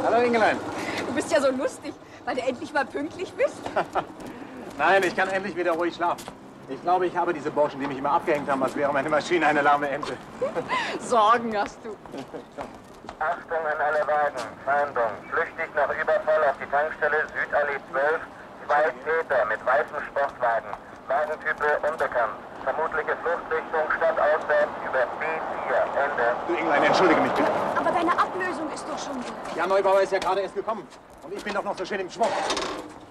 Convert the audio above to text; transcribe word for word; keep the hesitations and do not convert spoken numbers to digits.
Hallo, Ingelein. Du bist ja so lustig, weil du endlich mal pünktlich bist. Nein, ich kann endlich wieder ruhig schlafen. Ich glaube, ich habe diese Burschen, die mich immer abgehängt haben, als wäre meine Maschine eine lahme Ente. Sorgen hast du. Achtung an alle Wagen. Fahndung. Flüchtig nach Überfall auf die Tankstelle Südallee zwölf. Zwei Täter mit weißem Sportwagen. Wagentype unbekannt. Vermutliche Fluchtrichtung stadtauswärts über B vier. Ende. Du, Inglein, entschuldige mich bitte. Aber deine Ablösung ist doch schon da. Ja, Neubauer ist ja gerade erst gekommen. Und ich bin doch noch so schön im Schwung.